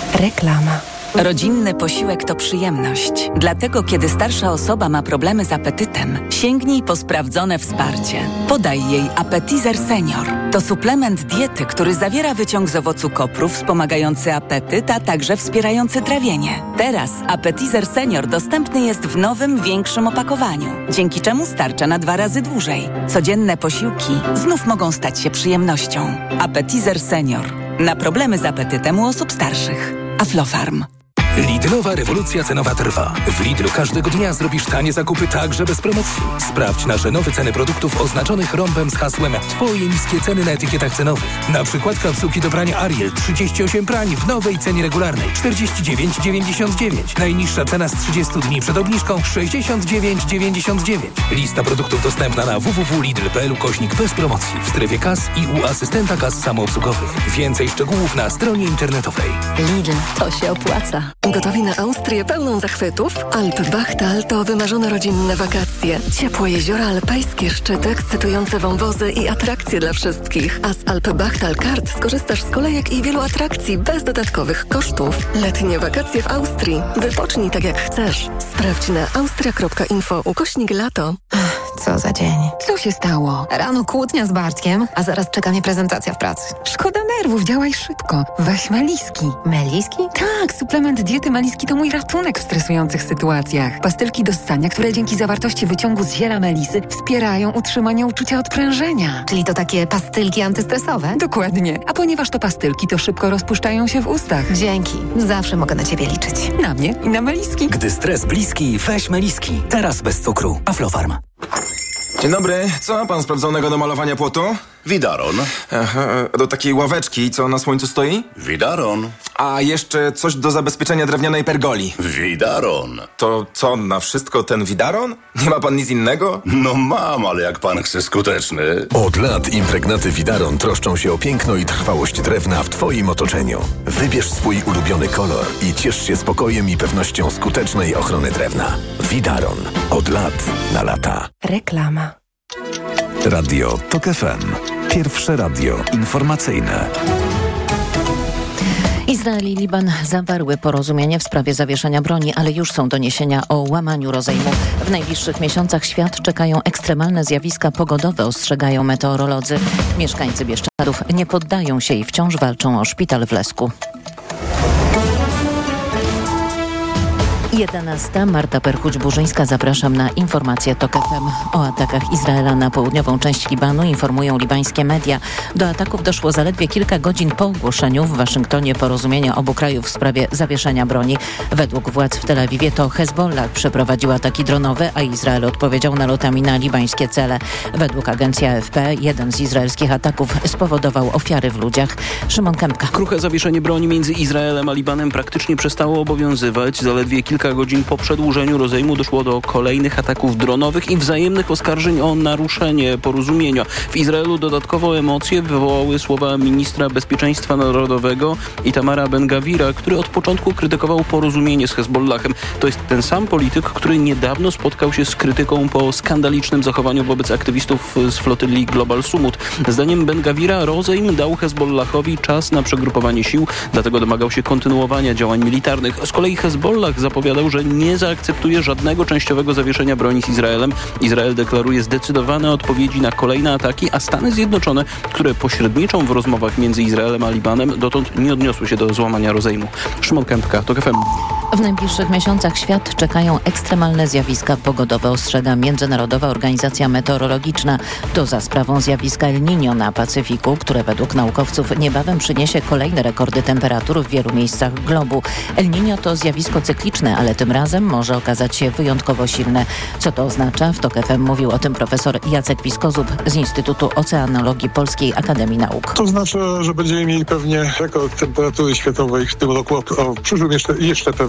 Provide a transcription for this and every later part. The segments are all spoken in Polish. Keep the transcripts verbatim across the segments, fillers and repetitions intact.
Reklama. Rodzinny posiłek to przyjemność. Dlatego, kiedy starsza osoba ma problemy z apetytem, sięgnij po sprawdzone wsparcie. Podaj jej Appetizer Senior. To suplement diety, który zawiera wyciąg z owocu kopru wspomagający apetyt, a także wspierający trawienie. Teraz Appetizer Senior dostępny jest w nowym, większym opakowaniu, dzięki czemu starcza na dwa razy dłużej. Codzienne posiłki znów mogą stać się przyjemnością. Appetizer Senior. Na problemy z apetytem u osób starszych. Aflofarm. Lidlowa rewolucja cenowa trwa. W Lidlu każdego dnia zrobisz tanie zakupy także bez promocji. Sprawdź nasze nowe ceny produktów oznaczonych rąbem z hasłem Twoje niskie ceny na etykietach cenowych. Na przykład kapsułki do prania Ariel trzydzieści osiem prań w nowej cenie regularnej czterdzieści dziewięć dziewięćdziesiąt dziewięć. Najniższa cena z trzydziestu dni przed obniżką sześćdziesiąt dziewięć dziewięćdziesiąt dziewięć. Lista produktów dostępna na w w w kropka lidl kropka p l ukośnik bez promocji w strefie kas i u asystenta kas samoobsługowych. Więcej szczegółów na stronie internetowej. Lidl, to się opłaca. Gotowi na Austrię pełną zachwytów? Alpbachtal to wymarzone rodzinne wakacje. Ciepłe jeziora alpejskie, szczyty, ekscytujące wąwozy i atrakcje dla wszystkich. A z Alpbachtal Kart skorzystasz z kolejek i wielu atrakcji bez dodatkowych kosztów. Letnie wakacje w Austrii. Wypocznij tak jak chcesz. Sprawdź na austria kropka info ukośnik lato. Co za dzień. Co się stało? Rano kłótnia z Bartkiem, a zaraz czeka mnie prezentacja w pracy. Szkoda nerwów, działaj szybko. Weź Meliski. Meliski? Tak, suplement diety Meliski to mój ratunek w stresujących sytuacjach. Pastylki do ssania, które dzięki zawartości wyciągu z ziela melisy wspierają utrzymanie uczucia odprężenia. Czyli to takie pastylki antystresowe? Dokładnie. A ponieważ to pastylki, to szybko rozpuszczają się w ustach. Dzięki. Zawsze mogę na Ciebie liczyć. Na mnie i na Meliski. Gdy stres bliski, weź Meliski. Teraz bez cukru. Aflofarm. Dzień dobry. Co ma pan sprawdzonego do malowania płotu? Widaron. Aha, do takiej ławeczki, co na słońcu stoi? Widaron. A jeszcze coś do zabezpieczenia drewnianej pergoli. Widaron. To co, na wszystko ten Widaron? Nie ma pan nic innego? No mam, ale jak pan chce skuteczny. Od lat impregnaty Widaron troszczą się o piękno i trwałość drewna w Twoim otoczeniu. Wybierz swój ulubiony kolor i ciesz się spokojem i pewnością skutecznej ochrony drewna. Widaron. Od lat na lata. Reklama. Radio TOK F M. Pierwsze radio informacyjne. Izrael i Liban zawarły porozumienie w sprawie zawieszenia broni, ale już są doniesienia o łamaniu rozejmu. W najbliższych miesiącach świat czekają ekstremalne zjawiska pogodowe, ostrzegają meteorolodzy. Mieszkańcy Bieszczadów nie poddają się i wciąż walczą o szpital w Lesku. jedenasta. Marta Perchuć-Burzyńska, zapraszam na informacje TOK F M. O atakach Izraela na południową część Libanu informują libańskie media. Do ataków doszło zaledwie kilka godzin po ogłoszeniu w Waszyngtonie porozumienia obu krajów w sprawie zawieszenia broni. Według władz w Tel Awiwie to Hezbollah przeprowadził ataki dronowe, a Izrael odpowiedział nalotami na libańskie cele. Według agencji A F P jeden z izraelskich ataków spowodował ofiary w ludziach. Szymon Kępka. Kruche zawieszenie broni między Izraelem a Libanem praktycznie przestało obowiązywać. Zaledwie kilka godzin po przedłużeniu rozejmu doszło do kolejnych ataków dronowych i wzajemnych oskarżeń o naruszenie porozumienia. W Izraelu dodatkowo emocje wywołały słowa ministra bezpieczeństwa narodowego Itamara Ben-Gavira, który od początku krytykował porozumienie z Hezbollahem. To jest ten sam polityk, który niedawno spotkał się z krytyką po skandalicznym zachowaniu wobec aktywistów z flotyli Global Sumut. Zdaniem Ben-Gavira rozejm dał Hezbollahowi czas na przegrupowanie sił, dlatego domagał się kontynuowania działań militarnych. Z kolei Hezbollah zapowiadał, że nie zaakceptuje żadnego częściowego zawieszenia broni z Izraelem. Izrael deklaruje zdecydowane odpowiedzi na kolejne ataki, a Stany Zjednoczone, które pośredniczą w rozmowach między Izraelem a Libanem, dotąd nie odniosły się do złamania rozejmu. Szymon Kępka, TOK F M. W najbliższych miesiącach świat czekają ekstremalne zjawiska pogodowe, ostrzega Międzynarodowa Organizacja Meteorologiczna. To za sprawą zjawiska El Niño na Pacyfiku, które według naukowców niebawem przyniesie kolejne rekordy temperatur w wielu miejscach globu. El Niño to zjawisko cykliczne, ale tym razem może okazać się wyjątkowo silne. Co to oznacza? W TOK F M mówił o tym profesor Jacek Piskozub z Instytutu Oceanologii Polskiej Akademii Nauk. To znaczy, że będziemy mieli pewnie rekord temperatury światowej w tym roku, a w przyszłym jeszcze, jeszcze pewniej.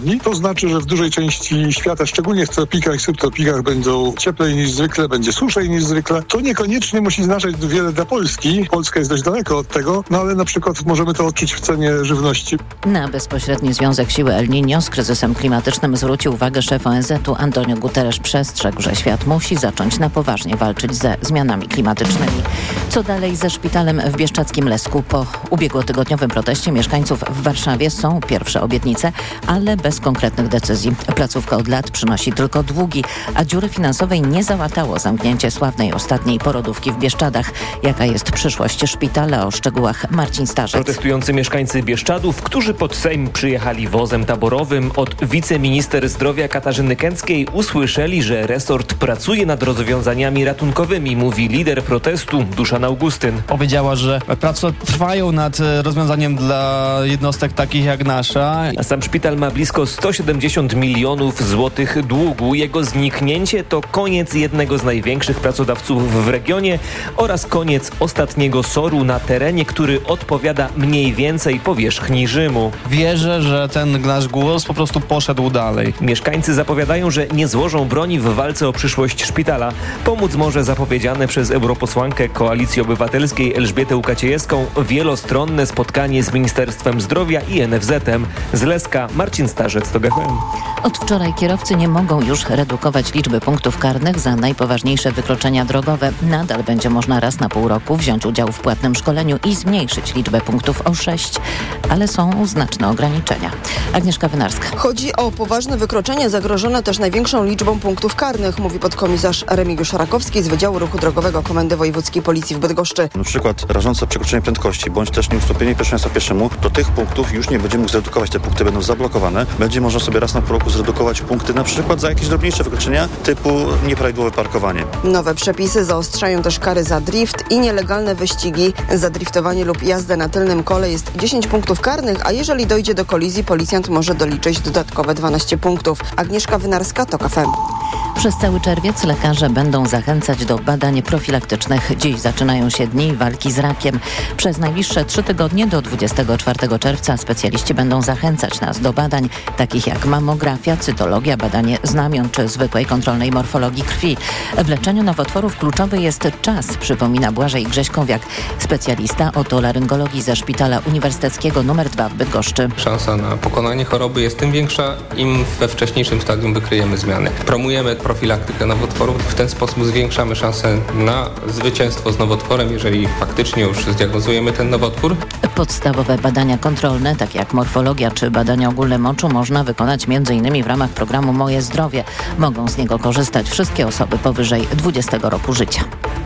stopni. To znaczy, że w dużej części świata, szczególnie w tropikach i subtropikach, będą cieplej niż zwykle, będzie suszej niż zwykle. To niekoniecznie musi znaczyć wiele dla Polski. Polska jest dość daleko od tego, no ale na przykład możemy to odczuć w cenie żywności. Na bezpośredni związek siły El Niño z kryzysem klimatycznym zwrócił uwagę szef O N Z u Antonio Guterres. Przestrzegł, że świat musi zacząć na poważnie walczyć ze zmianami klimatycznymi. Co dalej ze szpitalem w Bieszczadzkim Lesku? Po ubiegłotygodniowym proteście mieszkańców w Warszawie są pierwsze obietnice, ale bez konkretnych decyzji. Placówka od lat przynosi tylko długi, a dziury finansowej nie załatało zamknięcie sławnej ostatniej porodówki w Bieszczadach. Jaka jest przyszłość szpitala? O szczegółach Marcin Starzec. Protestujący mieszkańcy Bieszczadów, którzy pod Sejm przyjechali wozem taborowym, od wiceminister zdrowia Katarzyny Kęckiej usłyszeli, że resort pracuje nad rozwiązaniami ratunkowymi, mówi lider protestu Duszan Augustyn. Powiedziała, że prace trwają nad rozwiązaniem dla jednostek takich jak nasza. A sam szpital ma blisko sto siedemdziesiąt milionów złotych długu. Jego zniknięcie to koniec jednego z największych pracodawców w regionie oraz koniec ostatniego soru na terenie, który odpowiada mniej więcej powierzchni Rzymu. Wierzę, że ten nasz głos po prostu poszedł dalej. Mieszkańcy zapowiadają, że nie złożą broni w walce o przyszłość szpitala. Pomóc może zapowiedziane przez europosłankę Koalicji Obywatelskiej Elżbietę Łukaciejewską wielostronne spotkanie z Ministerstwem Zdrowia i N F Z em. Z Leska Marcin Starzec, to G F M. Od wczoraj kierowcy nie mogą już redukować liczby punktów karnych za najpoważniejsze wykroczenia drogowe. Nadal będzie można raz na pół roku wziąć udział w płatnym szkoleniu i zmniejszyć liczbę punktów o sześć, ale są znaczne ograniczenia. Agnieszka Wynarska. Chodzi o poważne wykroczenia zagrożone też największą liczbą punktów karnych, mówi podkomisarz Remigiusz Rakowski z Wydziału Ruchu Drogowego Komendy Wojewódzkiej Policji w Bydgoszczy. Na przykład rażące przekroczenie prędkości bądź też nieustąpienie pierwszeństwa pieszemu, do tych punktów już nie będzie mógł zredukować. Te punkty będą zablokowane. Będzie można sobie raz na pół roku zredukować punkty na przykład za jakieś drobniejsze wykroczenia typu nieprawidłowe parkowanie. Nowe przepisy zaostrzają też kary za drift i nielegalne wyścigi. Za driftowanie lub jazdę na tylnym kole jest dziesięć punktów karnych, a jeżeli dojdzie do kolizji, policjant może doliczyć dodatkowe dwanaście punktów. Agnieszka Wynarska, TOK F M. Przez cały czerwiec lekarze będą zachęcać do badań profilaktycznych. Dziś zaczynają się dni walki z rakiem. Przez najbliższe trzy tygodnie do dwudziestego czwartego czerwca specjaliści będą zachęcać nas do badań takich jak mamografia, cytologia, badanie znamion czy zwykłej kontrolnej morfologii krwi. W leczeniu nowotworów kluczowy jest czas, przypomina Błażej Grześkowiak, specjalista otoolaryngologii ze Szpitala Uniwersyteckiego numer dwa w Bydgoszczy. Szansa na pokonanie choroby jest tym większa, im we wcześniejszym stadium wykryjemy zmiany. Promujemy profilaktykę nowotworów. W ten sposób zwiększamy szansę na zwycięstwo z nowotworem, jeżeli faktycznie już zdiagnozujemy ten nowotwór. Podstawowe badania kontrolne, takie jak morfologia czy badania ogólne moczu, można wykonać między innymi w ramach programu Moje Zdrowie. Mogą z niego korzystać wszystkie osoby powyżej dwudziestego roku życia.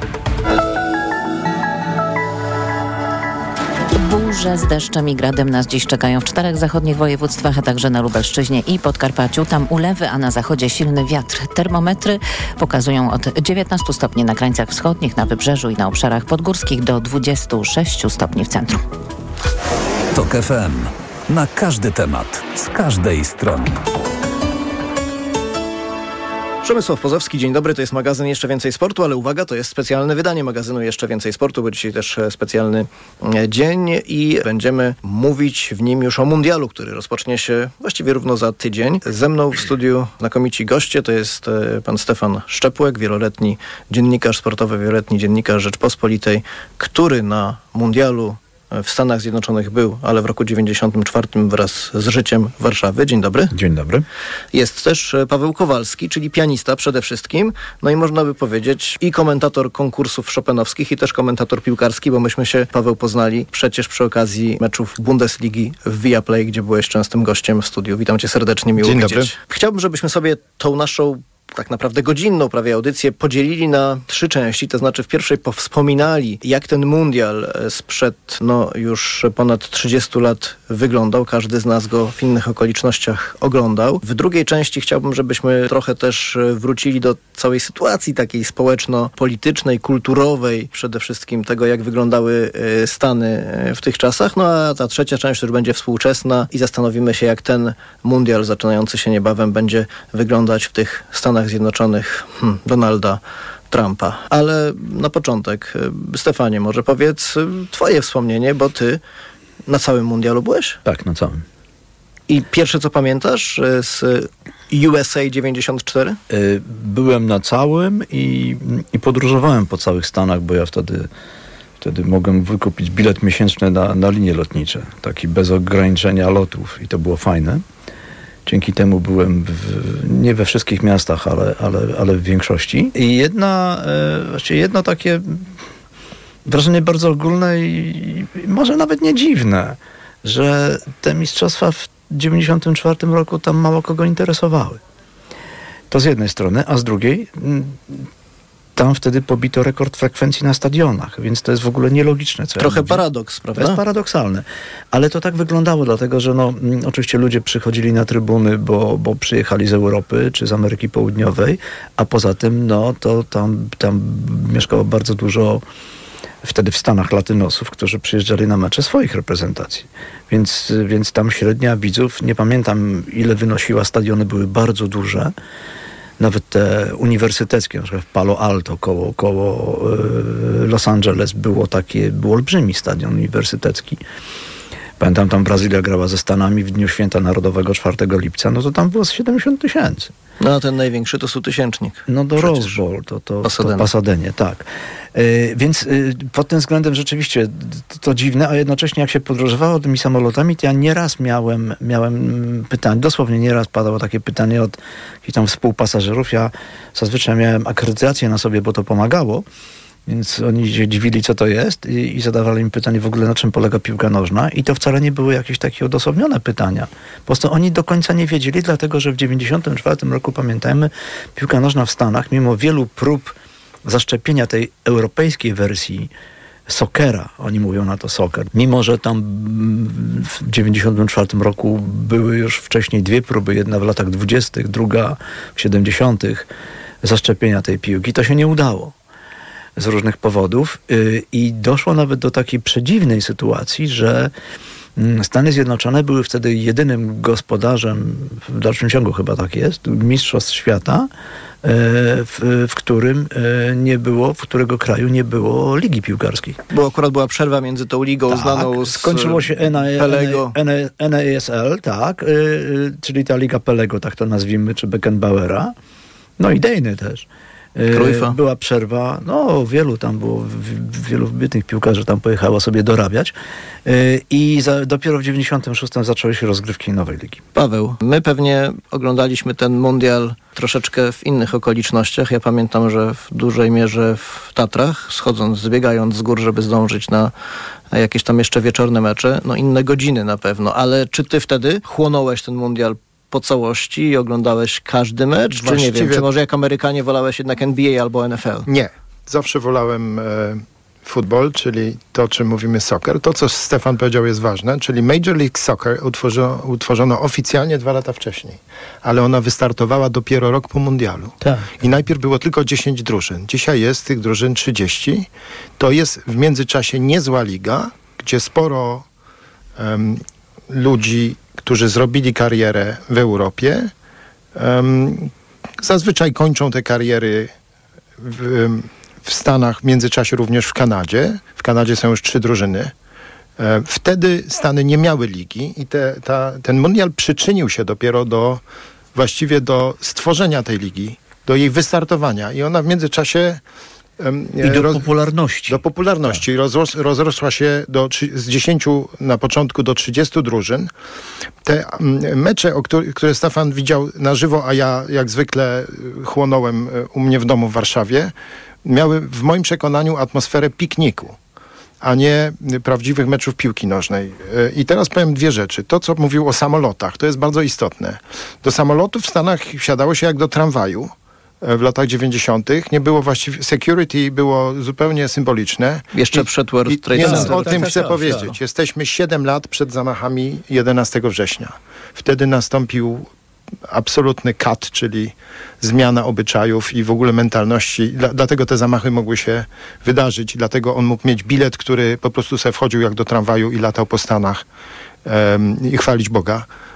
Burze z deszczem i gradem nas dziś czekają w czterech zachodnich województwach, a także na Lubelszczyźnie i Podkarpaciu. Tam ulewy, a na zachodzie silny wiatr. Termometry pokazują od dziewiętnastu stopni na krańcach wschodnich, na wybrzeżu i na obszarach podgórskich do dwudziestu sześciu stopni w centrum. TOK F M. Na każdy temat, z każdej strony. Przemysław Pozowski, dzień dobry, to jest magazyn Jeszcze Więcej Sportu, ale uwaga, to jest specjalne wydanie magazynu Jeszcze Więcej Sportu, bo dzisiaj też specjalny dzień i będziemy mówić w nim już o mundialu, który rozpocznie się właściwie równo za tydzień. Ze mną w studiu znakomici goście, to jest pan Stefan Szczepłek, wieloletni dziennikarz sportowy, wieloletni dziennikarz Rzeczpospolitej, który na mundialu w Stanach Zjednoczonych był, ale w roku dziewięćdziesiątym czwartym wraz z życiem Warszawy. Dzień dobry. Dzień dobry. Jest też Paweł Kowalski, czyli pianista przede wszystkim. No i można by powiedzieć i komentator konkursów chopinowskich i też komentator piłkarski, bo myśmy się, Paweł, poznali przecież przy okazji meczów Bundesligi w Viaplay, gdzie byłeś częstym gościem w studiu. Witam cię serdecznie, miło Dzień widzieć. Dobry. Chciałbym, żebyśmy sobie tą naszą tak naprawdę godzinną prawie audycję podzielili na trzy części, to znaczy w pierwszej powspominali, jak ten mundial sprzed no już ponad trzydziestu lat wyglądał. Każdy z nas go w innych okolicznościach oglądał. W drugiej części chciałbym, żebyśmy trochę też wrócili do całej sytuacji takiej społeczno-politycznej, kulturowej, przede wszystkim tego, jak wyglądały Stany w tych czasach. No a ta trzecia część już będzie współczesna i zastanowimy się, jak ten mundial zaczynający się niebawem będzie wyglądać w tych Stanach Zjednoczonych hmm, Donalda Trumpa. Ale na początek, Stefanie, może powiedz twoje wspomnienie, bo ty na całym mundialu byłeś? Tak, na całym. I pierwsze, co pamiętasz z U S A dziewięćdziesiąt cztery? Byłem na całym i, i podróżowałem po całych Stanach, bo ja wtedy, wtedy mogłem wykupić bilet miesięczny na, na linie lotnicze, taki bez ograniczenia lotów i to było fajne. Dzięki temu byłem w, nie we wszystkich miastach, ale, ale, ale w większości. I jedna, e, właściwie jedno takie wrażenie bardzo ogólne i, i może nawet nie dziwne, że te mistrzostwa w dziewięćdziesiątym czwartym roku tam mało kogo interesowały. To z jednej strony, a z drugiej tam wtedy pobito rekord frekwencji na stadionach, więc to jest w ogóle nielogiczne. Co Trochę ja paradoks, prawda? To jest paradoksalne. Ale to tak wyglądało, dlatego że no, oczywiście ludzie przychodzili na trybuny, bo, bo przyjechali z Europy czy z Ameryki Południowej, a poza tym no, to tam, tam mieszkało bardzo dużo wtedy w Stanach latynosów, którzy przyjeżdżali na mecze swoich reprezentacji. Więc, więc tam średnia widzów, nie pamiętam ile wynosiła, stadiony były bardzo duże. Nawet te uniwersyteckie, na przykład w Palo Alto koło, koło yy, Los Angeles było takie, był olbrzymi stadion uniwersytecki. Pamiętam, tam Brazylia grała ze Stanami w Dniu Święta Narodowego czwartego lipca, no to tam było z siedemdziesiąt tysięcy. No a ten największy to stutysięcznik. No do Rose Bowl, to, to, Pasadena. to Pasadenie, tak. Yy, więc yy, pod tym względem rzeczywiście to, to dziwne, a jednocześnie jak się podróżowało tymi samolotami, to ja nieraz miałem, miałem pytanie, dosłownie nieraz padało takie pytanie od jakichś tam współpasażerów. Ja zazwyczaj miałem akredytację na sobie, bo to pomagało. Więc oni się dziwili, co to jest i, i zadawali mi pytanie w ogóle, na czym polega piłka nożna. I to wcale nie były jakieś takie odosobnione pytania. Po prostu oni do końca nie wiedzieli, dlatego że w dziewięćdziesiątym czwartym roku, pamiętajmy, piłka nożna w Stanach, mimo wielu prób zaszczepienia tej europejskiej wersji soccera, oni mówią na to soccer, mimo że tam w dziewięćdziesiątym czwartym roku były już wcześniej dwie próby, jedna w latach dwudziestych, druga w siedemdziesiątych zaszczepienia tej piłki, to się nie udało. Z różnych powodów yy, i doszło nawet do takiej przedziwnej sytuacji, że yy, Stany Zjednoczone były wtedy jedynym gospodarzem, w dalszym ciągu chyba tak jest, mistrzostw świata, yy, w, w którym yy, nie było, w którego kraju nie było ligi piłkarskiej. Bo akurat była przerwa między tą ligą tak, znaną z skończyło się Pelego. N A S L, tak, yy, czyli ta liga Pelego, tak to nazwijmy, czy Beckenbauera, no idejny też. Cruyffa. Była przerwa, no wielu tam było, w, wielu wybitnych piłkarzy tam pojechało sobie dorabiać yy, i za, dopiero w dziewięćdziesiątym szóstym zaczęły się rozgrywki nowej ligi. Paweł, my pewnie oglądaliśmy ten mundial troszeczkę w innych okolicznościach. Ja pamiętam, że w dużej mierze w Tatrach, schodząc, zbiegając z gór, żeby zdążyć na jakieś tam jeszcze wieczorne mecze, no inne godziny na pewno, ale czy ty wtedy chłonąłeś ten mundial po całości i oglądałeś każdy mecz? Właściwie... Czy nie wiem, czy może jak Amerykanie wolałeś jednak N B A albo N F L? Nie. Zawsze wolałem e, futbol, czyli to, czym mówimy soccer. To, co Stefan powiedział, jest ważne, czyli Major League Soccer utworzono, utworzono oficjalnie dwa lata wcześniej, ale ona wystartowała dopiero rok po mundialu. Tak. I najpierw było tylko dziesięć drużyn. Dzisiaj jest tych drużyn trzydzieści. To jest w międzyczasie niezła liga, gdzie sporo um, ludzi, którzy zrobili karierę w Europie, um, zazwyczaj kończą te kariery w, w Stanach, w międzyczasie również w Kanadzie. W Kanadzie są już trzy drużyny. E, wtedy Stany nie miały ligi i te, ta, ten mundial przyczynił się dopiero do, właściwie do stworzenia tej ligi, do jej wystartowania i ona w międzyczasie I do roz, popularności. Do popularności. Tak. Rozros, rozrosła się do, z dziesięciu na początku do trzydziestu drużyn. Te mecze, o które, które Stefan widział na żywo, a ja jak zwykle chłonąłem u mnie w domu w Warszawie, miały w moim przekonaniu atmosferę pikniku, a nie prawdziwych meczów piłki nożnej. I teraz powiem dwie rzeczy. To, co mówił o samolotach, to jest bardzo istotne. Do samolotów w Stanach wsiadało się jak do tramwaju. W latach dziewięćdziesiątych. Nie było właściwie, security było zupełnie symboliczne. Jeszcze I, przed World Trade Center. Center. O tym chcę powiedzieć. Jesteśmy siedem lat przed zamachami jedenastego września. Wtedy nastąpił absolutny cut, czyli zmiana obyczajów i w ogóle mentalności. Dla, dlatego te zamachy mogły się wydarzyć. Dlatego on mógł mieć bilet, który po prostu sobie wchodził jak do tramwaju i latał po Stanach um, i chwalić Boga.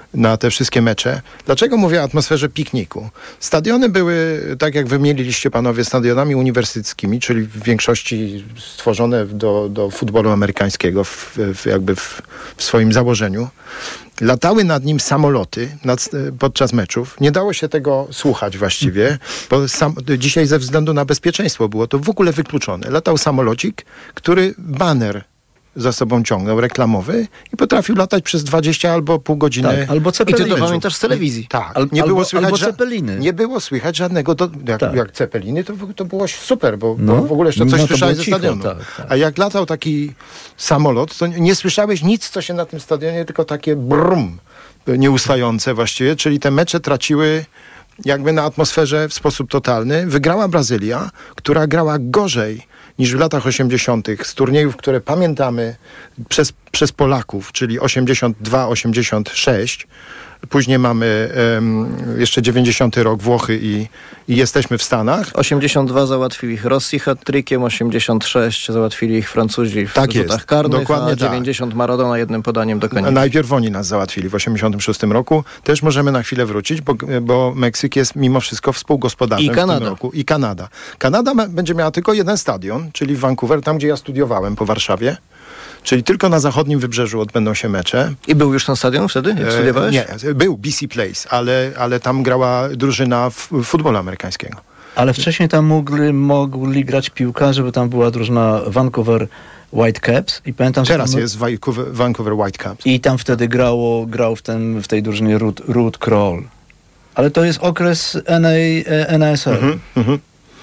na te wszystkie mecze. Dlaczego mówię o atmosferze pikniku? Stadiony były, tak jak wymieniliście panowie, stadionami uniwersyteckimi, czyli w większości stworzone do, do futbolu amerykańskiego w, w, jakby w, w swoim założeniu. Latały nad nim samoloty nad, podczas meczów. Nie dało się tego słuchać właściwie, bo sam, dzisiaj ze względu na bezpieczeństwo było to w ogóle wykluczone. Latał samolocik, który baner za sobą ciągnął, reklamowy i potrafił latać przez dwadzieścia albo pół godziny. Tak, albo cepeliny. I ty to pamiętasz z telewizji. Tak, Al, nie, albo, było słychać albo ża- cepeliny. nie było słychać żadnego, do, jak, tak. jak cepeliny, to, to było super, bo, no, bo w ogóle jeszcze coś no, słyszałeś ze cicho, stadionu. tak, tak. A jak latał taki samolot, to nie słyszałeś nic, co się na tym stadionie, tylko takie brum nieustające właściwie, czyli te mecze traciły jakby na atmosferze w sposób totalny. Wygrała Brazylia, która grała gorzej niż w latach osiemdziesiątych z turniejów, które pamiętamy przez, przez Polaków, czyli osiemdziesiąt dwa osiemdziesiąt sześć. Później mamy um, jeszcze dziewięćdziesiąty rok, Włochy i, i jesteśmy w Stanach. osiemdziesiąt dwa załatwili ich Rosji hat-trickiem, osiemdziesiąt sześć załatwili ich Francuzi w tak rzutach karnych, dokładnie a dziewięćdziesiąt tak. Maradona jednym podaniem do końca. Najpierw oni nas załatwili w osiemdziesiątym szóstym roku. Też możemy na chwilę wrócić, bo, bo Meksyk jest mimo wszystko współgospodarzem I Kanada. w tym roku. I Kanada. Kanada ma, będzie miała tylko jeden stadion, czyli w Vancouver, tam gdzie ja studiowałem po Warszawie. Czyli tylko na zachodnim wybrzeżu odbędą się mecze. I był już ten stadion wtedy, jak studiowałeś? Nie, był B C Place, ale, ale tam grała drużyna w futbolu amerykańskiego. Ale wcześniej tam mogli, mogli grać piłkarze, bo tam była drużyna Vancouver Whitecaps i pamiętam, że Teraz tam, jest Vancouver, Vancouver Whitecaps. I tam wtedy grało, grał w, ten, w tej drużynie Ruth, Ruth Kroll. Ale to jest okres N A S L. Mhm, mhm.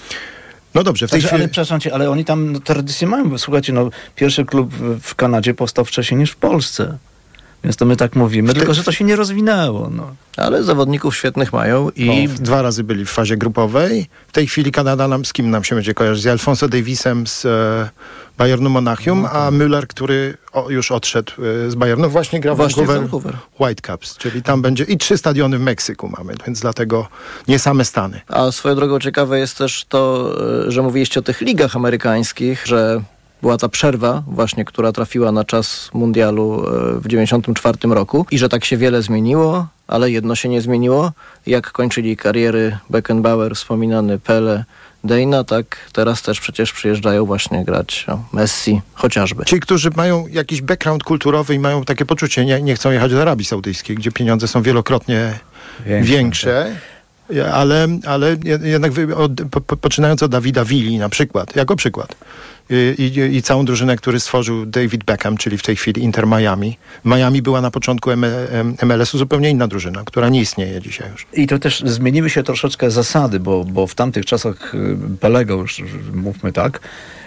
No dobrze, w tej Także, chwili... Ale przepraszam cię, ale oni tam no, tradycję mają, bo słuchajcie, no pierwszy klub w Kanadzie powstał wcześniej niż w Polsce. Więc to my tak mówimy, te... tylko że to się nie rozwinęło. No. Ale zawodników świetnych mają i... No, dwa razy byli w fazie grupowej. W tej chwili Kanada nam, z kim nam się będzie kojarzyć? Z Alfonso Davisem z e, Bayernu Monachium, no, a Müller, który o, już odszedł e, z Bayernu, właśnie gra w Vancouver, Vancouver Whitecaps, czyli tam będzie i trzy stadiony w Meksyku mamy, więc dlatego nie same Stany. A swoją drogą ciekawe jest też to, że mówiliście o tych ligach amerykańskich, że była ta przerwa właśnie, która trafiła na czas mundialu w dziewięćdziesiątym czwartym roku i że tak się wiele zmieniło, ale jedno się nie zmieniło. Jak kończyli kariery Beckenbauer, wspominany Pele, Dejna, tak teraz też przecież przyjeżdżają właśnie grać o, Messi chociażby. Ci, którzy mają jakiś background kulturowy i mają takie poczucie, nie, nie chcą jechać do Arabii Saudyjskiej, gdzie pieniądze są wielokrotnie większe. większe. Ale, ale jednak od, po, poczynając od Davida Villi na przykład, jako przykład. I, i, i całą drużynę, który stworzył David Beckham, czyli w tej chwili Inter Miami. Miami była na początku M L S-u zupełnie inna drużyna, która nie istnieje dzisiaj już. I to też zmieniły się troszeczkę zasady, bo, bo w tamtych czasach Pelego, już mówmy tak,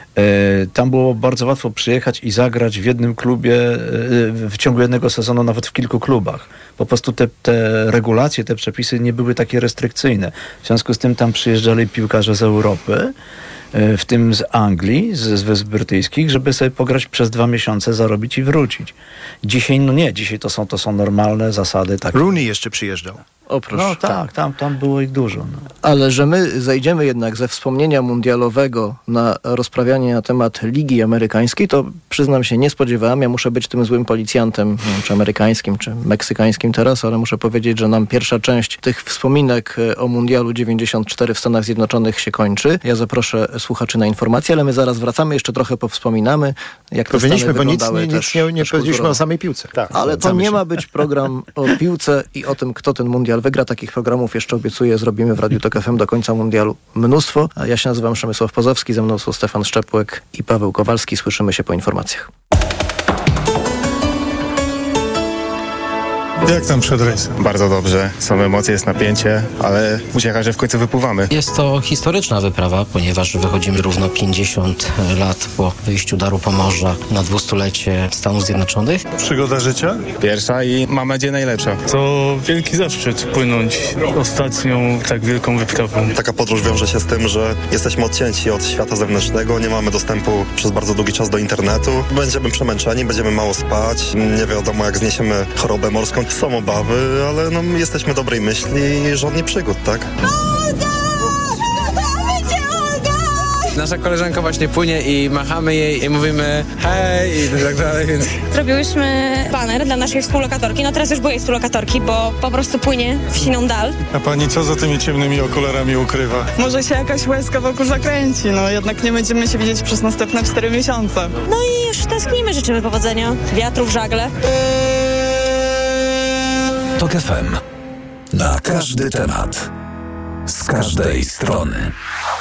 tam było bardzo łatwo przyjechać i zagrać w jednym klubie w ciągu jednego sezonu, nawet w kilku klubach. Po prostu te, te regulacje, te przepisy nie były takie restrykcyjne. W związku z tym tam przyjeżdżali piłkarze z Europy, w tym z Anglii, z, z Wysp Brytyjskich, żeby sobie pograć przez dwa miesiące, zarobić i wrócić. Dzisiaj, no nie, dzisiaj to są, to są normalne zasady. Takie. Rooney jeszcze przyjeżdżał. O, proszę. No tak, tam, tam było ich dużo. No. Ale że my zejdziemy jednak ze wspomnienia mundialowego na rozprawianie na temat Ligi Amerykańskiej, to przyznam się, nie spodziewałem. Ja muszę być tym złym policjantem, nie wiem, czy amerykańskim, czy meksykańskim teraz, ale muszę powiedzieć, że nam pierwsza część tych wspominek o mundialu dziewięćdziesiąt cztery w Stanach Zjednoczonych się kończy. Ja zaproszę słuchaczy na informacje, ale my zaraz wracamy, jeszcze trochę powspominamy, jak to Powinniśmy, bo nic, nie, nic nie, nie powiedzieliśmy o samej piłce. Tak, ale to nie się. ma być program o piłce i o tym, kto ten mundial wygra. Takich programów jeszcze obiecuję, zrobimy w Radiu Tok F M do końca mundialu mnóstwo. A ja się nazywam Przemysław Pozowski, ze mną są Stefan Szczepłek i Paweł Kowalski. Słyszymy się po informacjach. Jak tam przed rejsem? Bardzo dobrze. Są emocje, jest napięcie, ale ucieka, że w końcu wypływamy. Jest to historyczna wyprawa, ponieważ wychodzimy równo pięćdziesiąt lat po wyjściu Daru Pomorza na dwustulecie Stanów Zjednoczonych. Przygoda życia? Pierwsza i mam nadzieję najlepsza. To wielki zaszczyt płynąć ostatnią tak wielką wyprawą. Taka podróż wiąże się z tym, że jesteśmy odcięci od świata zewnętrznego, nie mamy dostępu przez bardzo długi czas do internetu. Będziemy przemęczeni, będziemy mało spać, nie wiadomo jak zniesiemy chorobę morską. Są obawy, ale no, jesteśmy dobrej myśli i żadnych przygód, tak? Nasza koleżanka właśnie płynie i machamy jej i mówimy hej i tak dalej, więc... Zrobiłyśmy baner dla naszej współlokatorki, no teraz już byłej współlokatorki, bo po prostu płynie w siną dal. A pani co za tymi ciemnymi okularami ukrywa? Może się jakaś łezka wokół zakręci, no jednak nie będziemy się widzieć przez następne cztery miesiące. No i już tęsknimy, życzymy powodzenia, wiatru w żagle. Tok F M. Na każdy temat. Z każdej strony.